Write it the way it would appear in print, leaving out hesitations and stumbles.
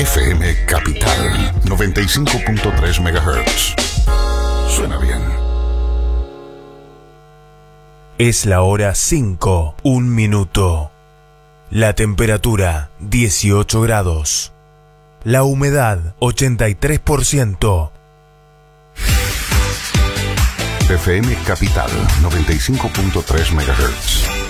FM Capital 95.3 MHz. Suena bien. Es la hora 5, 1 minuto. La temperatura 18 grados. La humedad 83%. FM Capital 95.3 MHz.